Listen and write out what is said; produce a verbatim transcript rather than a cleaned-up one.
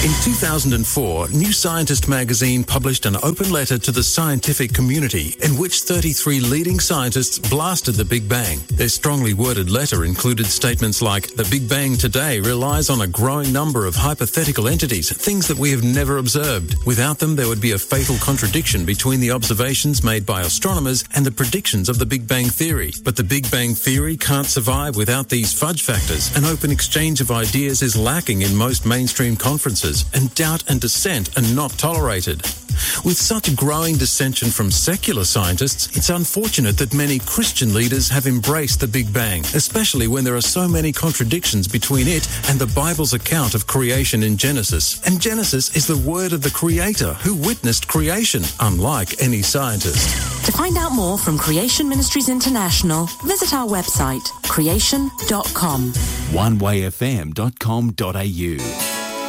In two thousand four, New Scientist magazine published an open letter to the scientific community in which thirty-three leading scientists blasted the Big Bang. Their strongly worded letter included statements like, "The Big Bang today relies on a growing number of hypothetical entities, things that we have never observed. Without them, there would be a fatal contradiction between the observations made by astronomers and the predictions of the Big Bang theory. But the Big Bang theory can't survive without these fudge factors. An open exchange of ideas is lacking in most mainstream conferences, and doubt and dissent are not tolerated." With such growing dissension from secular scientists, it's unfortunate that many Christian leaders have embraced the Big Bang, especially when there are so many contradictions between it and the Bible's account of creation in Genesis. And Genesis is the word of the Creator who witnessed creation, unlike any scientist. To find out more from Creation Ministries International, visit our website, creation dot com. one way f m dot com dot a u